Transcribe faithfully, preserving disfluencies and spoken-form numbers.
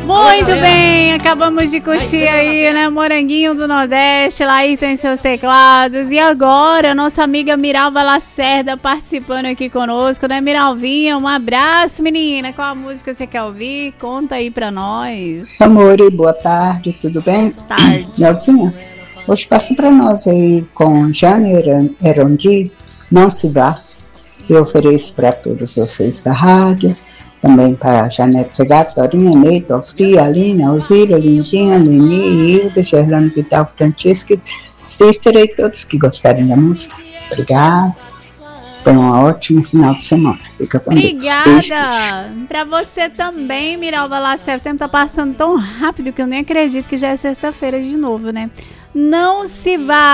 Muito bem, acabamos de curtir aí, né, Moranguinho do Nordeste, lá aí tem seus teclados. E agora, nossa amiga Miralva Lacerda participando aqui conosco, né, Miralvinha? Um abraço, menina. Qual a música você quer ouvir? Conta aí pra nós. Amor, boa tarde, tudo bem? Boa tarde. Melzinha, hoje passa pra nós aí com Jane Erondi, Não Se Vá. Eu ofereço para todos vocês da rádio. Também para Janete Segato, Dorinha, Neito, Alcia, Aline, Alzira, Lindinha, Leni, Hilda, Gerlano Vital, Francisco, Cícera e todos que gostarem da música. Obrigada. Tenham um ótimo final de semana. Fica com Obrigada. Para você também, Miralva Lacerda. O tempo tá passando tão rápido que eu nem acredito que já é sexta-feira de novo, né? Não se vá.